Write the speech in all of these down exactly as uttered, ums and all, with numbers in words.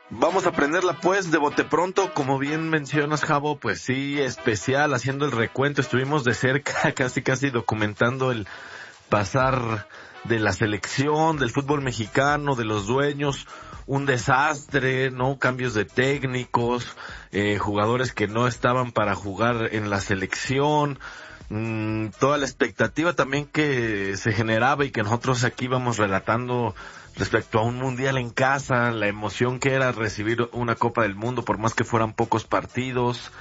Vamos a aprenderla pues de bote pronto, como bien mencionas, Javo, pues sí, especial, haciendo el recuento, estuvimos de cerca, casi casi documentando el pasar de la selección, del fútbol mexicano, de los dueños, un desastre, ¿no? Cambios de técnicos, eh, jugadores que no estaban para jugar en la selección, mmm, toda la expectativa también que se generaba y que nosotros aquí íbamos relatando respecto a un mundial en casa, la emoción que era recibir una Copa del Mundo, por más que fueran pocos partidos,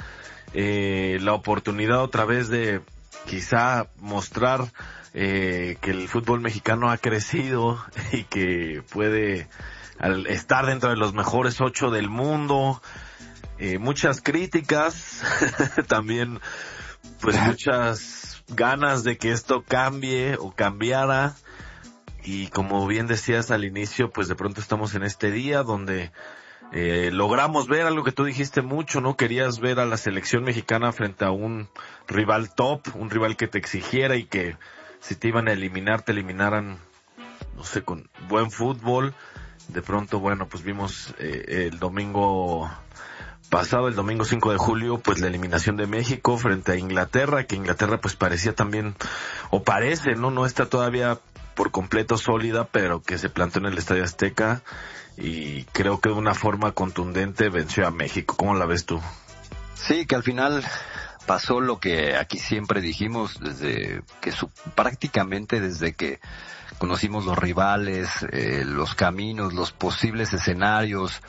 eh, la oportunidad otra vez de quizá mostrar eh, que el fútbol mexicano ha crecido y que puede al estar dentro de los mejores ocho del mundo, eh, muchas críticas, también pues muchas ganas de que esto cambie o cambiara. Y como bien decías al inicio, pues de pronto estamos en este día donde eh, logramos ver algo que tú dijiste mucho, ¿no? Querías ver a la selección mexicana frente a un rival top, un rival que te exigiera y que si te iban a eliminar, te eliminaran, no sé, con buen fútbol. De pronto, bueno, pues vimos eh, el domingo pasado, el domingo cinco de julio, pues la eliminación de México frente a Inglaterra, que Inglaterra pues parecía también, o parece, ¿no? No está todavía por completo sólida, pero que se plantó en el Estadio Azteca y creo que de una forma contundente venció a México. ¿Cómo la ves tú? Sí, que al final pasó lo que aquí siempre dijimos desde que su, prácticamente desde que conocimos los rivales, eh, los caminos, los posibles escenarios,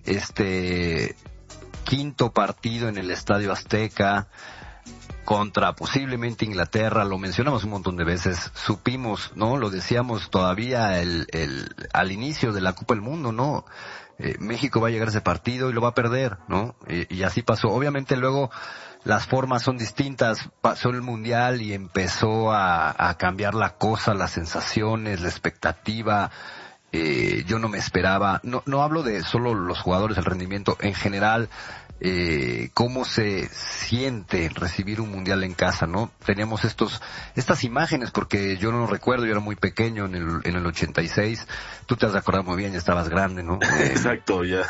este quinto partido en el Estadio Azteca contra posiblemente Inglaterra, lo mencionamos un montón de veces, supimos, ¿no? Lo decíamos todavía el, el, al inicio de la Copa del Mundo, ¿no? Eh, México va a llegar a ese partido y lo va a perder, ¿no? Y, y así pasó. Obviamente luego las formas son distintas, pasó el Mundial y empezó a, a cambiar la cosa, las sensaciones, la expectativa. Eh, yo no me esperaba, no, no hablo de solo los jugadores, el rendimiento, en general, eh, cómo se siente recibir un mundial en casa, ¿no? Teníamos estos, estas imágenes, porque yo no recuerdo, yo era muy pequeño en el, en el ochenta y seis, tú te has de acordar muy bien, ya estabas grande, ¿no? Eh, Exacto, ya.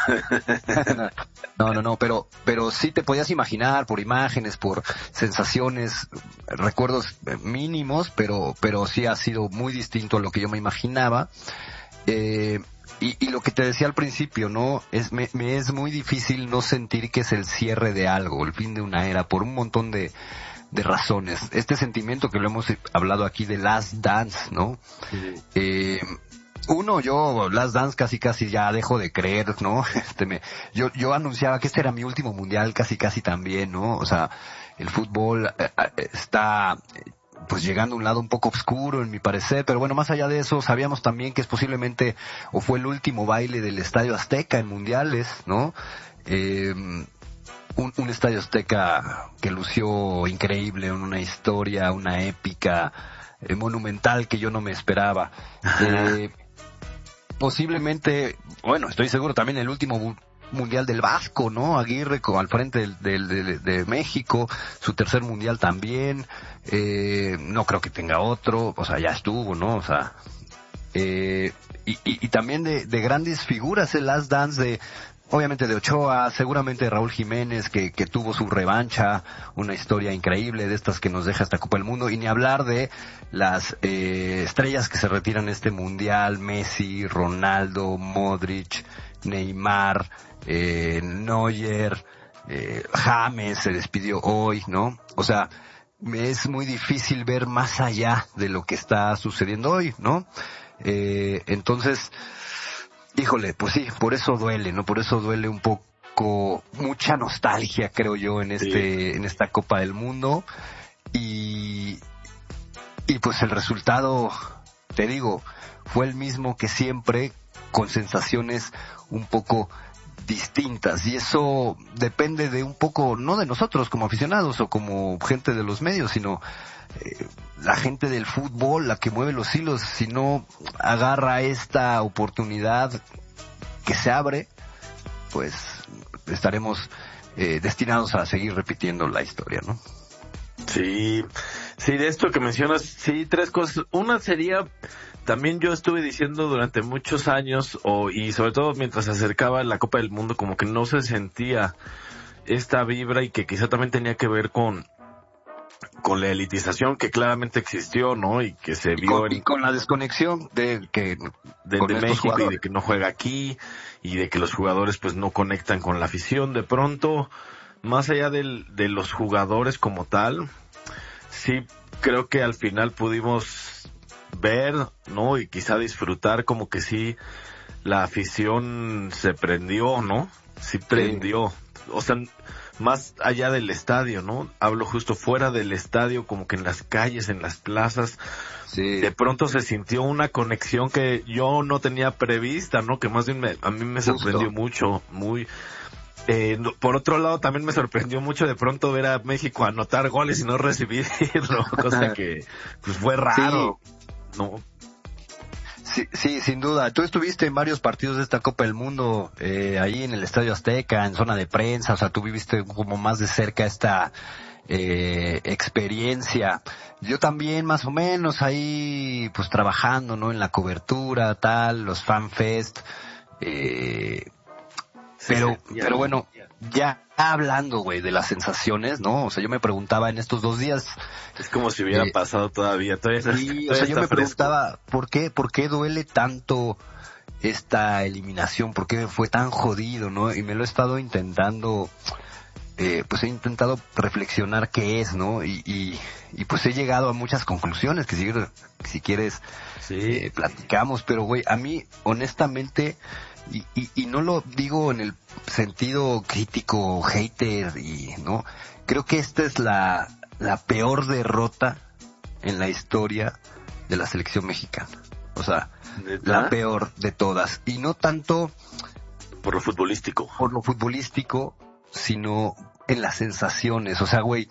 no, no, no, pero, pero sí te podías imaginar por imágenes, por sensaciones, recuerdos mínimos, pero, pero sí ha sido muy distinto a lo que yo me imaginaba. Eh, y, y lo que te decía al principio, ¿no? Es, me, me es muy difícil no sentir que es el cierre de algo, el fin de una era, por un montón de, de razones. Este sentimiento que lo hemos hablado aquí de Last Dance, ¿no? Sí. Eh, uno, yo, Last Dance casi casi ya dejo de creer, ¿no? Este me, yo, yo anunciaba que este era mi último mundial casi casi también, ¿no? O sea, el fútbol eh, está pues llegando a un lado un poco oscuro en mi parecer, pero bueno, más allá de eso, sabíamos también que es posiblemente, o fue el último baile del Estadio Azteca en mundiales, ¿no? Eh, un, un Estadio Azteca que lució increíble, una historia, una épica, eh, monumental que yo no me esperaba. Eh, posiblemente, bueno, estoy seguro también el último mundial del Vasco, ¿no? Aguirre con, al frente del, del, de, de México, su tercer mundial también, eh, no creo que tenga otro, o sea, ya estuvo, ¿no? O sea, eh, y, y, y también de, de grandes figuras, el Last Dance de, obviamente de Ochoa, seguramente de Raúl Jiménez, que, que tuvo su revancha, una historia increíble de estas que nos deja esta Copa del Mundo, y ni hablar de las eh, estrellas que se retiran en este mundial, Messi, Ronaldo, Modric, Neymar, eh, Neuer, eh, James se despidió hoy, ¿no? O sea, me es muy difícil ver más allá de lo que está sucediendo hoy, ¿no? Eh, entonces, híjole, pues sí, por eso duele, ¿no? Por eso duele un poco, mucha nostalgia, creo yo, en este, sí. en esta Copa del Mundo. Y, y pues el resultado, te digo, fue el mismo que siempre, con sensaciones un poco distintas, y eso depende de un poco, no de nosotros como aficionados o como gente de los medios, sino eh, la gente del fútbol, la que mueve los hilos. Si no agarra esta oportunidad que se abre, pues estaremos eh, destinados a seguir repitiendo la historia, ¿no? Sí, sí, de esto que mencionas, sí, tres cosas. Una sería también yo estuve diciendo durante muchos años, o y sobre todo mientras se acercaba la Copa del Mundo, como que no se sentía esta vibra y que quizá también tenía que ver con con la elitización que claramente existió, ¿no? Y que se y vio con, en, y con la desconexión de que de, con de estos México jugadores. y de que no juega aquí y de que los jugadores pues no conectan con la afición. De pronto, más allá del, de los jugadores como tal, sí creo que al final pudimos ver, ¿no? Y quizá disfrutar como que sí la afición se prendió, ¿no? Sí prendió. O sea, más allá del estadio, ¿no? Hablo justo fuera del estadio, como que en las calles, en las plazas. Sí. De pronto se sintió una conexión que yo no tenía prevista, ¿no? Que más bien me, a mí me sorprendió Justo. mucho, muy... Eh, no, por otro lado, también me sorprendió mucho de pronto ver a México anotar goles y no recibirlo, cosa que pues fue raro, Sí. ¿no? Sí, sí, sin duda. Tú estuviste en varios partidos de esta Copa del Mundo, eh, ahí en el Estadio Azteca, en zona de prensa, o sea, tú viviste como más de cerca esta eh, experiencia. Yo también, más o menos, ahí, pues trabajando, ¿no? En la cobertura, tal, los FanFest, eh, pero, Sí, ya. pero bueno, ya hablando, güey, de las sensaciones, ¿no? O sea, yo me preguntaba en estos dos días, Es como si hubiera eh, pasado todavía, todavía, está- sí, o todavía sea, yo está me fresco. preguntaba, ¿por qué, por qué duele tanto esta eliminación? ¿Por qué fue tan jodido, no? Y me lo he estado intentando, eh, pues he intentado reflexionar qué es, ¿no? Y, y, y pues he llegado a muchas conclusiones que si, si quieres, Sí. eh, platicamos, pero güey, a mí, honestamente, y, y, y no lo digo en el sentido crítico, hater, y, ¿no? Creo que esta es la, la peor derrota en la historia de la selección mexicana. O sea, ¿Neta? la peor de todas. Y no tanto Por lo futbolístico. por lo futbolístico, sino en las sensaciones. O sea, güey,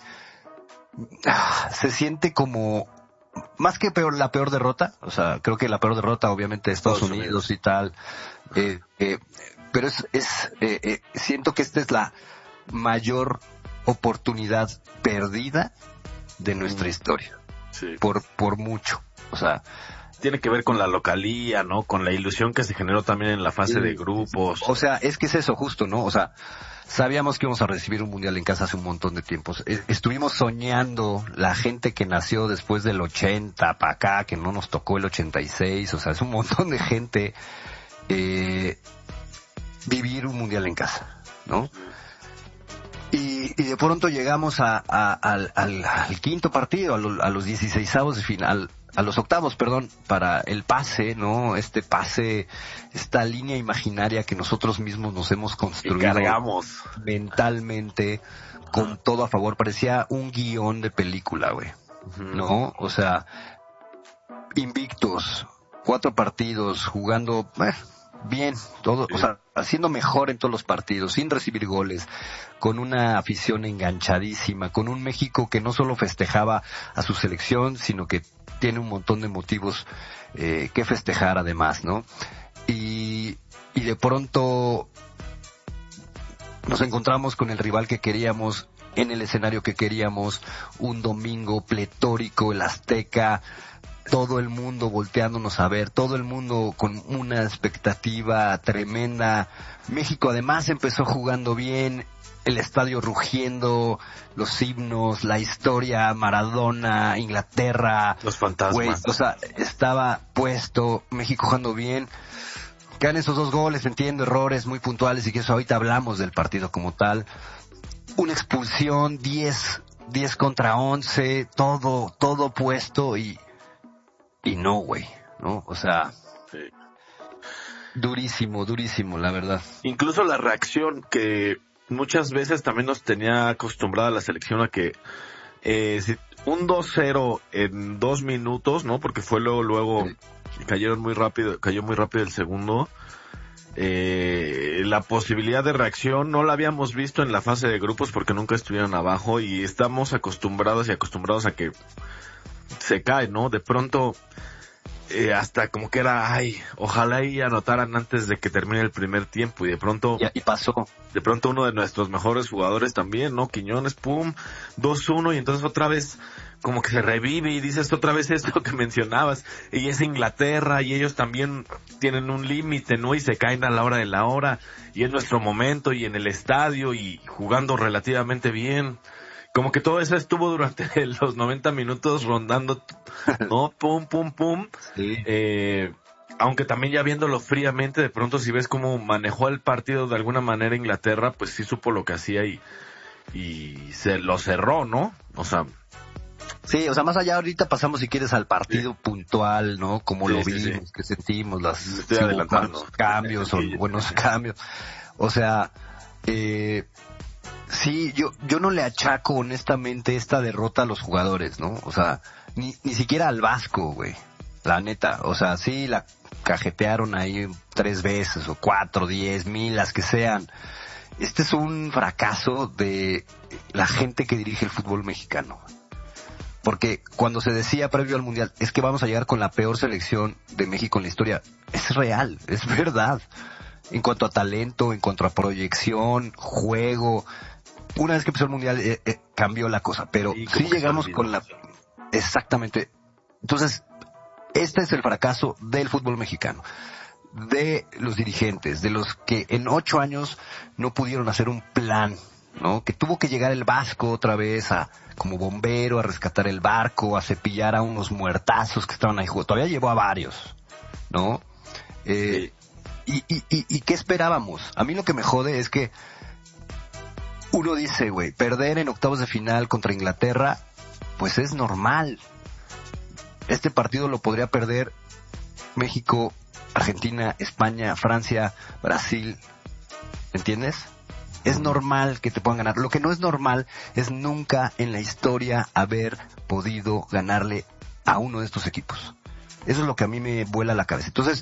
ah, se siente como, más que peor, la peor derrota. O sea, creo que la peor derrota obviamente de Estados, Estados Unidos, Unidos y tal. Eh, eh, pero es, es eh, eh, siento que esta es la mayor oportunidad perdida de nuestra Mm. historia. Sí. Por, por mucho. O sea, Tiene que ver con la localía, ¿no? Con la ilusión que se generó también en la fase de grupos. o sea, es que es eso justo, ¿no? O sea, sabíamos que íbamos a recibir un mundial en casa hace un montón de tiempos. Eh, Estuvimos soñando, la gente que nació después del ochenta para acá, que no nos tocó el ochenta y seis, o sea, es un montón de gente, eh, vivir un mundial en casa, ¿no? Y, y de pronto llegamos a, a- al, al- al quinto partido, a, lo- a los dieciseisavos de final, a los octavos, perdón, para el pase, ¿no? Este pase, esta línea imaginaria que nosotros mismos nos hemos Y construido cargamos. mentalmente, con todo a favor. Parecía un guión de película, güey, Ujú. ¿no? O sea, invictos, cuatro partidos, jugando, eh, bien, todo, Sí. o sea, haciendo mejor en todos los partidos, sin recibir goles, con una afición enganchadísima, con un México que no solo festejaba a su selección, sino que tiene un montón de motivos eh, que festejar además, ¿no? Y, y de pronto nos encontramos con el rival que queríamos, en el escenario que queríamos, un domingo pletórico, el Azteca, todo el mundo volteándonos a ver, todo el mundo con una expectativa tremenda. México además empezó jugando bien, el estadio rugiendo, los himnos, la historia, Maradona, Inglaterra. Los fantasmas. Güey, o sea, estaba puesto, México jugando bien. Quedan esos dos goles, entiendo, errores muy puntuales y que eso ahorita hablamos del partido como tal. Una expulsión, diez, diez contra once, todo, todo puesto y, y no, güey, ¿no? O sea, Sí. durísimo, durísimo, la verdad. Incluso la reacción que muchas veces también nos tenía acostumbrada la selección a que eh, si un dos cero en dos minutos, ¿no? Porque fue luego, luego Sí. cayeron muy rápido, cayó muy rápido el segundo. Eh, la posibilidad de reacción no la habíamos visto en la fase de grupos porque nunca estuvieron abajo y estamos acostumbrados y acostumbrados a que se cae, ¿no? De pronto eh, hasta como que era, ay, ojalá y anotaran antes de que termine el primer tiempo, y de pronto... Y, y pasó. De pronto uno de nuestros mejores jugadores también, ¿no? Quiñones, pum, dos uno, y entonces otra vez como que se revive y dices otra vez esto que mencionabas, y es Inglaterra y ellos también tienen un límite, ¿no? Y se caen a la hora de la hora, y es nuestro momento, y en el estadio, y jugando relativamente bien. Como que todo eso estuvo durante los noventa minutos rondando, ¿no? Pum, pum, pum. Sí. Eh, aunque también ya viéndolo fríamente, de pronto si ves cómo manejó el partido de alguna manera Inglaterra, pues sí supo lo que hacía y, y se lo cerró, ¿no? O sea... Sí, o sea, más allá ahorita pasamos, si quieres, al partido sí. puntual, ¿no? Como sí, lo vimos, sí, sí. que sentimos, las sí, buenos cambios o buenos cambios. O sea, eh, sí, yo yo no le achaco honestamente esta derrota a los jugadores, ¿no? O sea, ni ni siquiera al Vasco, güey. La neta, o sea, sí la cajetearon ahí tres veces o cuatro, diez, mil, las que sean. Este es un fracaso de la gente que dirige el fútbol mexicano. Porque cuando se decía previo al Mundial, es que vamos a llegar con la peor selección de México en la historia, es real, es verdad. En cuanto a talento, en cuanto a proyección, juego, una vez que empezó el Mundial eh, eh, cambió la cosa, pero sí, sí llegamos con la... Exactamente. Entonces, este es el fracaso del fútbol mexicano, de los dirigentes, de los que en ocho años no pudieron hacer un plan, ¿no? Que tuvo que llegar el Vasco otra vez a como bombero a rescatar el barco, a cepillar a unos muertazos que estaban ahí. Todavía llevó a varios, ¿no? Eh, sí. y, y, y, ¿Y qué esperábamos? A mí lo que me jode es que uno dice, güey, perder en octavos de final contra Inglaterra, pues es normal. Este partido lo podría perder México, Argentina, España, Francia, Brasil, ¿entiendes? Es normal que te puedan ganar. Lo que no es normal es nunca en la historia haber podido ganarle a uno de estos equipos. Eso es lo que a mí me vuela la cabeza. Entonces,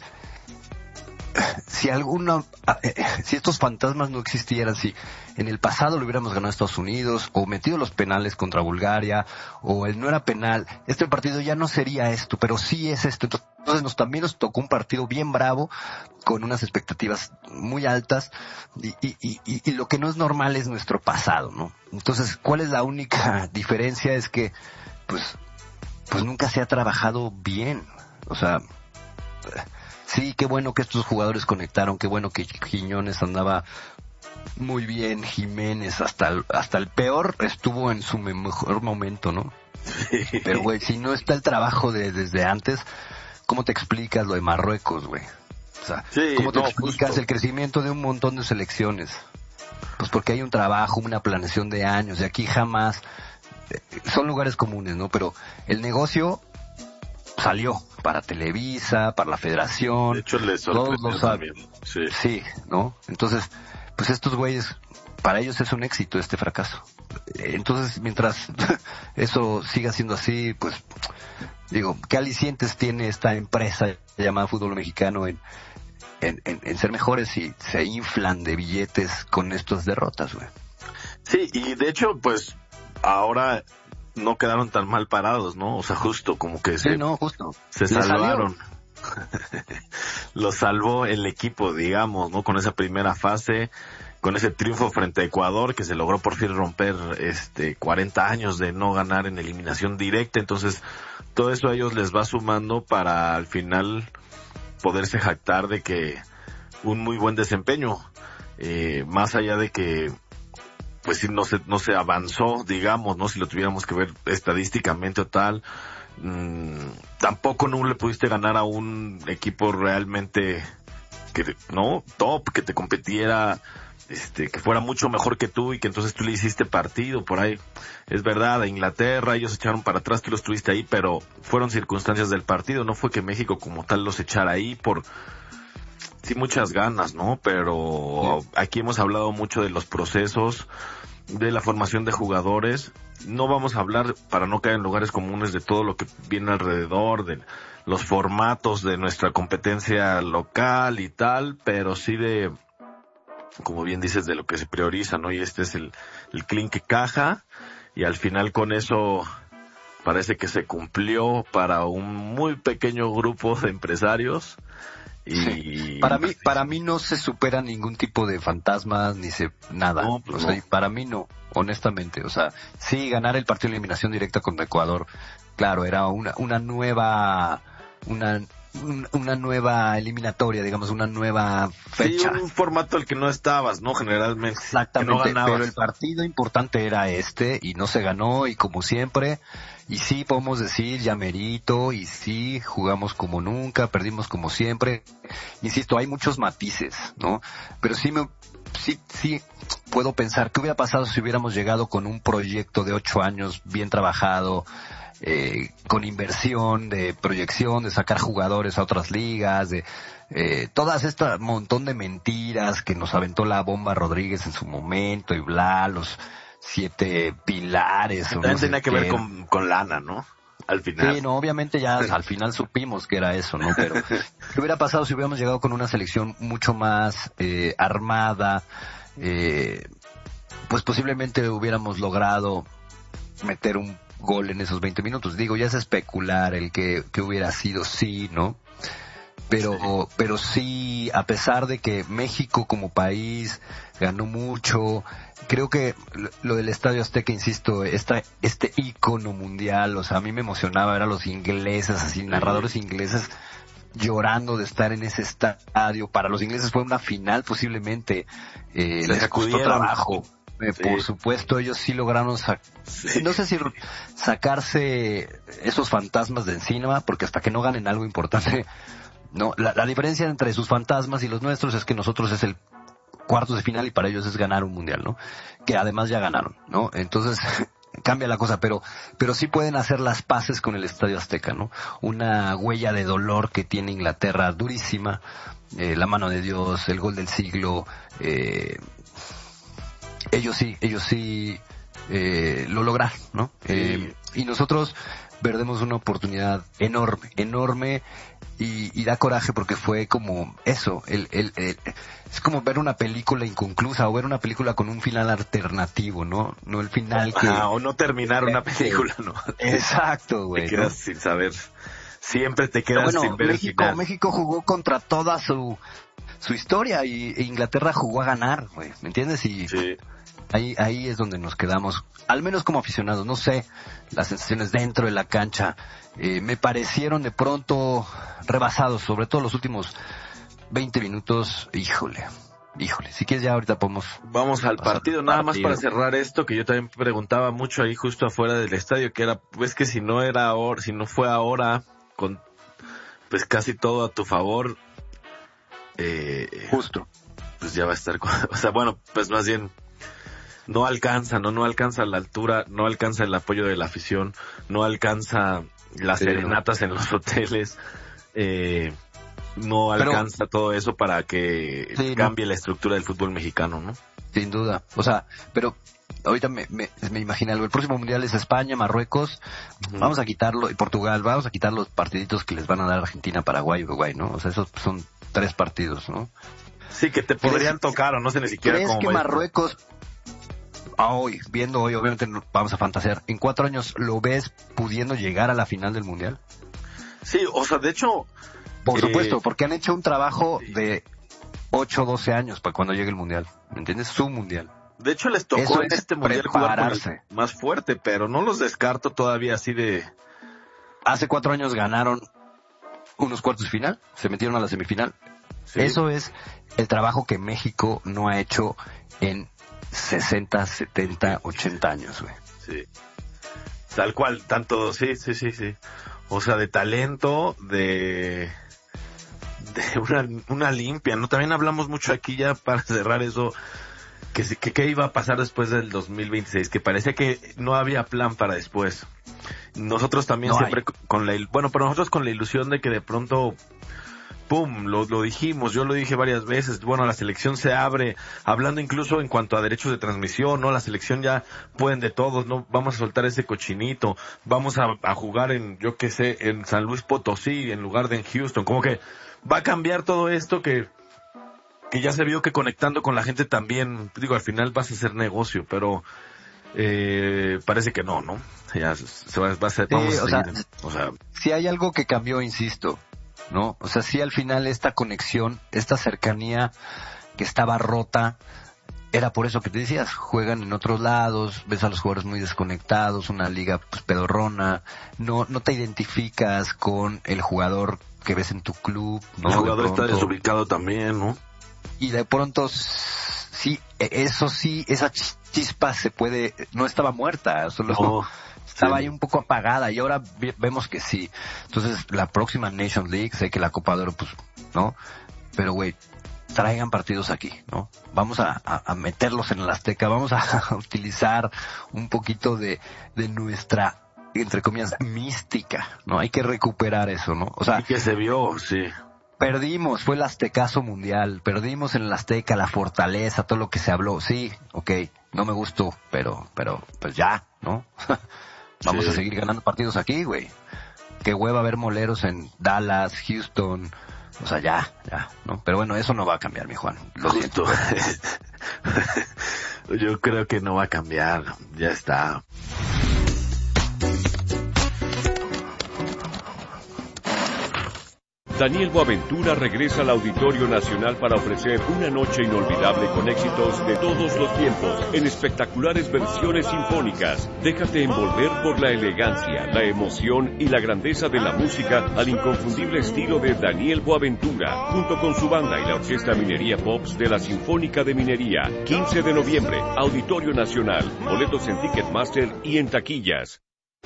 si alguna, si estos fantasmas no existieran, si en el pasado lo hubiéramos ganado a Estados Unidos, o metido los penales contra Bulgaria, o el no era penal, este partido ya no sería esto, pero sí es esto. Entonces nos, también nos tocó un partido bien bravo, con unas expectativas muy altas, y, y, y, y lo que no es normal es nuestro pasado, ¿no? Entonces, ¿cuál es la única diferencia? Es que, pues, pues nunca se ha trabajado bien. O sea, sí, qué bueno que estos jugadores conectaron, qué bueno que Quiñones andaba muy bien, Jiménez, hasta el, hasta el peor estuvo en su mejor momento, ¿no? Pero, güey, si no está el trabajo de desde antes, ¿cómo te explicas lo de Marruecos, güey? O sea, sí, ¿cómo te no, explicas justo. el crecimiento de un montón de selecciones? Pues porque hay un trabajo, una planeación de años, y aquí jamás, eh, son lugares comunes, ¿no? Pero el negocio salió para Televisa, para la Federación. De hecho, les todos lo saben. Sí. sí, ¿no? Entonces, pues estos güeyes, para ellos es un éxito este fracaso. Entonces, mientras eso siga siendo así, pues, digo, ¿qué alicientes tiene esta empresa llamada Fútbol Mexicano en, en, en, en ser mejores si se inflan de billetes con estas derrotas, güey? Sí, y de hecho, pues, ahora no quedaron tan mal parados, ¿no? O sea, justo como que sí, se, no, justo. se salvaron. Lo salvó el equipo, digamos, ¿no? Con esa primera fase, con ese triunfo frente a Ecuador, que se logró por fin romper este cuarenta años de no ganar en eliminación directa. Entonces, todo eso a ellos les va sumando para al final poderse jactar de que un muy buen desempeño, eh, más allá de que pues si no se, no se avanzó, digamos, ¿no? Si lo tuviéramos que ver estadísticamente o tal, mmm, tampoco no le pudiste ganar a un equipo realmente que, ¿no? Top, que te competiera, este, que fuera mucho mejor que tú y que entonces tú le hiciste partido por ahí. Es verdad, a Inglaterra, ellos echaron para atrás, tú los estuviste ahí, pero fueron circunstancias del partido, no fue que México como tal los echara ahí por... Sí, muchas ganas, ¿no? Pero aquí hemos hablado mucho de los procesos, de la formación de jugadores. No vamos a hablar, para no caer en lugares comunes, de todo lo que viene alrededor, de los formatos de nuestra competencia local y tal, pero sí de, como bien dices, de lo que se prioriza, ¿no? Y este es el, el clean que caja, y al final con eso, parece que se cumplió para un muy pequeño grupo de empresarios. Y sí. Para mí, para mí no se supera ningún tipo de fantasmas ni se nada. No, pues o sea, no. para mí no, honestamente. O sea, sí, ganar el partido de eliminación directa contra Ecuador, claro, era una una nueva una un, una nueva eliminatoria, digamos, una nueva fecha. Sí, un formato al que no estabas, ¿no? Generalmente. Exactamente, que no ganabas. pero el partido importante era este y no se ganó y como siempre, y sí podemos decir ya merito y sí jugamos como nunca, perdimos como siempre. Insisto, hay muchos matices, ¿no? Pero sí me sí sí puedo pensar qué hubiera pasado si hubiéramos llegado con un proyecto de ocho años bien trabajado, eh, con inversión, de proyección, de sacar jugadores a otras ligas, de eh, todas estas montón de mentiras que nos aventó la bomba Rodríguez en su momento y bla, los siete pilares. También no sé tenía que qué. ver con, con lana, ¿no? Al final. Sí, no, obviamente ya al final supimos que era eso, ¿no? Pero ¿qué hubiera pasado si hubiéramos llegado con una selección mucho más eh, armada? Eh, pues posiblemente hubiéramos logrado meter un gol en esos veinte minutos. Digo, ya es especular el que, que hubiera sido sí, ¿no? Pero, sí. pero sí, a pesar de que México como país ganó mucho, creo que lo del Estadio Azteca, insisto, esta, este ícono mundial, o sea, a mí me emocionaba ver a los ingleses, así, narradores ingleses llorando de estar en ese estadio. Para los ingleses fue una final posiblemente, eh, les costó trabajo. Eh, sí. Por supuesto, ellos sí lograron, sac- sí. no sé si sacarse esos fantasmas de encima, porque hasta que no ganen algo importante, no, la, la diferencia entre sus fantasmas y los nuestros es que nosotros es el cuartos de final y para ellos es ganar un mundial, ¿no? Que además ya ganaron, ¿no? Entonces cambia la cosa, pero pero sí pueden hacer las paces con el Estadio Azteca, ¿no? Una huella de dolor que tiene Inglaterra durísima, eh, la mano de Dios, el gol del siglo, eh, ellos sí, ellos sí eh, lo lograron, ¿no? Sí. Eh, y nosotros perdemos una oportunidad enorme, enorme y, y da coraje porque fue como eso, el, el, el, es como ver una película inconclusa o ver una película con un final alternativo, ¿no? No el final que... Ah, o no terminar una película, ¿no? Exacto, güey. Te quedas ¿no? sin saber, siempre te quedas bueno, sin ver México, el final. México jugó contra toda su su historia y e Inglaterra jugó a ganar, güey, ¿me entiendes? Y sí. Ahí, ahí es donde nos quedamos, al menos como aficionados, no sé, las sensaciones dentro de la cancha, eh, me parecieron de pronto rebasados, sobre todo los últimos veinte minutos, híjole, híjole, si quieres ya ahorita podemos... Vamos al partido, nada más para cerrar esto, que yo también preguntaba mucho ahí justo afuera del estadio, que era, pues que si no era ahora, si no fue ahora, con pues casi todo a tu favor, eh, justo, pues ya va a estar, con, o sea, bueno, pues más bien... No alcanza, no, no alcanza la altura, no alcanza el apoyo de la afición, no alcanza las sí, serenatas no. en los hoteles, eh, no alcanza pero, todo eso para que sí, cambie no. la estructura del fútbol mexicano, ¿no? Sin duda, o sea, pero ahorita me, me, me imagino algo, el próximo mundial es España, Marruecos, uh-huh. vamos a quitarlo, y Portugal, vamos a quitar los partiditos que les van a dar Argentina, Paraguay, Uruguay, ¿no? O sea, esos son tres partidos, ¿no? Sí, que te podrían tocar o no sé ni siquiera cómo. ¿Crees que Marruecos... hoy, viendo hoy, obviamente vamos a fantasear, ¿en cuatro años lo ves pudiendo llegar a la final del mundial? Sí, o sea, de hecho... Por eh, supuesto, porque han hecho un trabajo sí. de ocho o doce años para cuando llegue el mundial, ¿me entiendes? Su mundial. De hecho, les tocó Eso en este mundial prepararse. jugar con el más fuerte, pero no los descarto todavía así de... Hace cuatro años ganaron unos cuartos de final, se metieron a la semifinal. Sí. Eso es el trabajo que México no ha hecho en sesenta, setenta, ochenta años, güey. Sí. Tal cual, tanto, sí, sí, sí, sí. O sea, de talento, de... de una, una limpia, ¿no? También hablamos mucho aquí ya para cerrar eso, que, que, que iba a pasar después del dos mil veintiséis, que parecía que no había plan para después. Nosotros también no siempre hay. con la, bueno, pero nosotros con la ilusión de que de pronto... pum, lo, lo dijimos, yo lo dije varias veces, bueno, la selección se abre, hablando incluso en cuanto a derechos de transmisión, ¿no? La selección ya pueden de todos, ¿no? Vamos a soltar ese cochinito, vamos a, a jugar en, yo qué sé, en San Luis Potosí, en lugar de en Houston, como que va a cambiar todo esto que, que ya se vio que conectando con la gente también, digo, al final vas a hacer negocio, pero eh, parece que no, ¿no? Ya se va, va a ser, vamos sí, a o, sea, o sea, si hay algo que cambió, insisto, ¿no? O sea, si al final esta conexión, esta cercanía que estaba rota, era por eso que te decías, juegan en otros lados, ves a los jugadores muy desconectados, una liga pues pedorrona, no no te identificas con el jugador que ves en tu club, ¿no? El jugador de está desubicado también, ¿no? Y de pronto, sí, eso sí, esa chispa se puede, no estaba muerta, solo no, estaba sí. ahí un poco apagada y ahora vemos que sí. Entonces, la próxima Nation League, sé que la Copa de Oro, pues, ¿no? Pero, güey, traigan partidos aquí, ¿no? Vamos a, a, a meterlos en el Azteca, vamos a, a utilizar un poquito de, de nuestra, entre comillas, mística, ¿no? Hay que recuperar eso, ¿no? O sea, y que se vio, sí. Perdimos, fue el Aztecazo mundial, perdimos en el Azteca la fortaleza, todo lo que se habló, sí, ok, no me gustó, pero, pero, pues ya, ¿no? Vamos sí. a seguir ganando partidos aquí, güey. Qué hueva ver moleros en Dallas, Houston, o sea, ya, ya, ¿no? Pero bueno, eso no va a cambiar, mi Juan, lo siento. Yo creo que no va a cambiar, ya está. Daniel Boaventura regresa al Auditorio Nacional para ofrecer una noche inolvidable con éxitos de todos los tiempos, en espectaculares versiones sinfónicas. Déjate envolver por la elegancia, la emoción y la grandeza de la música al inconfundible estilo de Daniel Boaventura, junto con su banda y la Orquesta Minería Pops de la Sinfónica de Minería. quince de noviembre, Auditorio Nacional. Boletos en Ticketmaster y en taquillas.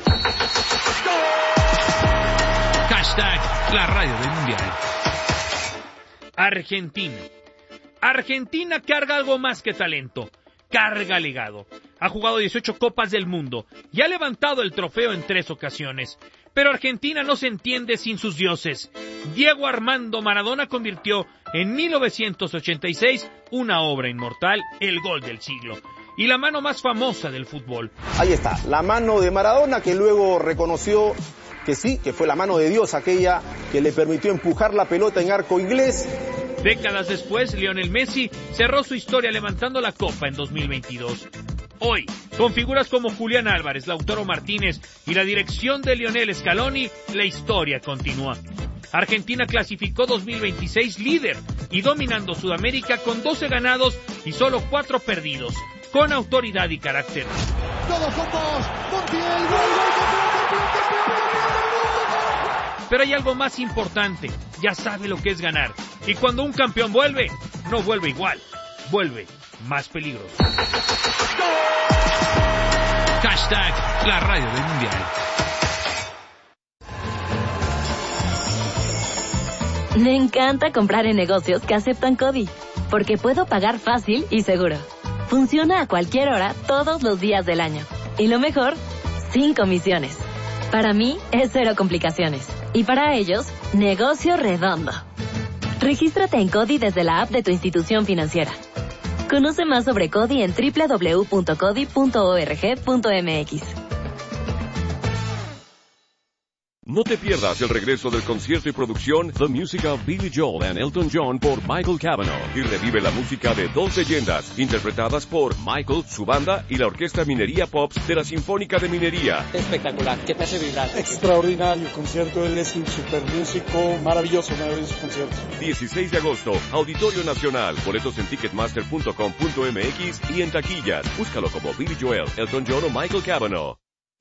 Hashtag la radio del mundial. Argentina. Argentina carga algo más que talento. Carga legado. Ha jugado dieciocho Copas del Mundo y ha levantado el trofeo en tres ocasiones. Pero Argentina no se entiende sin sus dioses. Diego Armando Maradona convirtió en mil novecientos ochenta y seis una obra inmortal, el gol del siglo. Y la mano más famosa del fútbol. Ahí está, la mano de Maradona, que luego reconoció que sí, que fue la mano de Dios aquella que le permitió empujar la pelota en arco inglés. Décadas después, Lionel Messi cerró su historia levantando la Copa en dos mil veintidós. Hoy, con figuras como Julián Álvarez, Lautaro Martínez y la dirección de Lionel Scaloni, la historia continúa. Argentina clasificó dos mil veintiséis líder y dominando Sudamérica con doce ganados y solo cuatro perdidos, con autoridad y carácter. Todos con vos, Montiel, gol, gol, campeón, campeón, campeón. Pero hay algo más importante, ya sabe lo que es ganar. Y cuando un campeón vuelve, no vuelve igual, vuelve más peligroso. Hashtag la radio del mundial. Me encanta comprar en negocios que aceptan CODI, porque puedo pagar fácil y seguro. Funciona a cualquier hora, todos los días del año. Y lo mejor, sin comisiones. Para mí, es cero complicaciones. Y para ellos, negocio redondo. Regístrate en CODI desde la app de tu institución financiera. Conoce más sobre CODI en doble u doble u doble u punto codi punto org punto m x. No te pierdas el regreso del concierto y producción The Music of Billy Joel and Elton John por Michael Cavanaugh y revive la música de dos leyendas interpretadas por Michael, su banda y la Orquesta Minería Pops de la Sinfónica de Minería. Espectacular, que te hace vibrar. Extraordinario concierto, él es un super músico, maravilloso, maravilloso concierto. dieciséis de agosto, Auditorio Nacional, boletos en ticketmaster punto com punto m x y en taquillas. Búscalo como Billy Joel, Elton John o Michael Cavanaugh.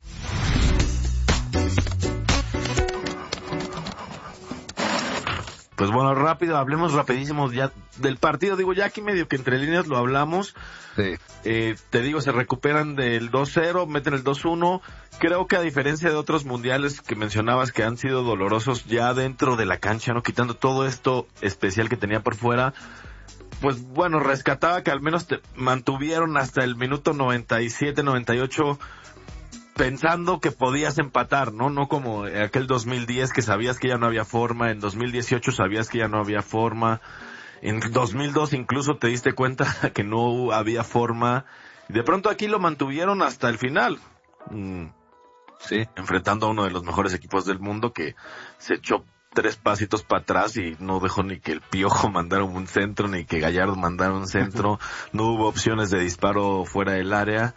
Pues bueno, rápido, hablemos rapidísimo ya del partido. Digo, ya aquí medio que entre líneas lo hablamos. Sí. Eh, te digo, se recuperan del dos cero, meten el dos uno. Creo que a diferencia de otros mundiales que mencionabas que han sido dolorosos ya dentro de la cancha, ¿no? Quitando todo esto especial que tenía por fuera. Pues bueno, rescataba que al menos te mantuvieron hasta el minuto noventa y siete, noventa y ocho pensando que podías empatar, ¿no? No como aquel dos mil diez que sabías que ya no había forma, en dos mil dieciocho sabías que ya no había forma, en dos mil dos incluso te diste cuenta que no había forma, y de pronto aquí lo mantuvieron hasta el final. Mm, sí. Enfrentando a uno de los mejores equipos del mundo que se echó tres pasitos para atrás y no dejó ni que el Piojo mandara un centro, ni que Gallardo mandara un centro, no hubo opciones de disparo fuera del área.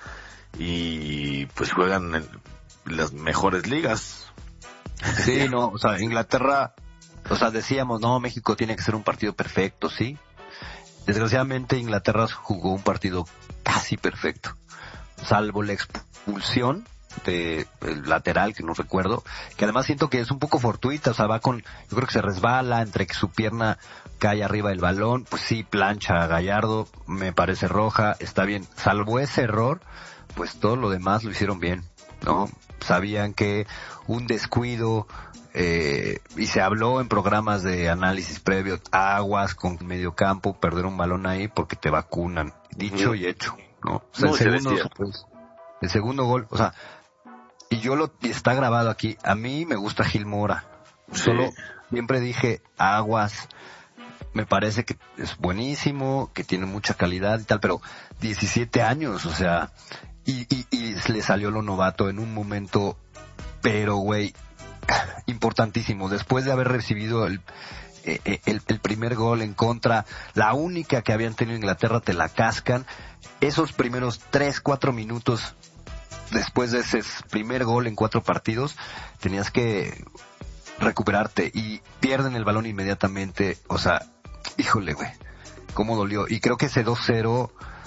y pues juegan en las mejores ligas. Sí, no, o sea, Inglaterra, o sea, decíamos, no, México tiene que ser un partido perfecto, ¿sí? Desgraciadamente Inglaterra jugó un partido casi perfecto, salvo la expulsión de el lateral, que no recuerdo, que además siento que es un poco fortuita, o sea, va con, yo creo que se resbala entre que su pierna cae arriba del balón, pues sí, plancha a Gallardo, me parece roja, está bien, salvo ese error, pues todo lo demás lo hicieron bien, ¿no? Sabían que un descuido, eh, y se habló en programas de análisis previo, aguas con medio campo, perder un balón ahí porque te vacunan, dicho y hecho, ¿no? O sea, No, el se segundo, decía. pues, el segundo gol, o sea, y yo lo, y está grabado aquí, a mí me gusta Gil Mora, Sí. solo siempre dije aguas, me parece que es buenísimo, que tiene mucha calidad y tal, pero diecisiete años, o sea, y, y, y le salió lo novato en un momento, pero güey, importantísimo, después de haber recibido el, el, el primer gol en contra, la única que habían tenido Inglaterra, te la cascan, esos primeros tres, cuatro minutos después de ese primer gol en cuatro partidos, tenías que recuperarte y pierden el balón inmediatamente, o sea, híjole güey, cómo dolió, y creo que ese dos cero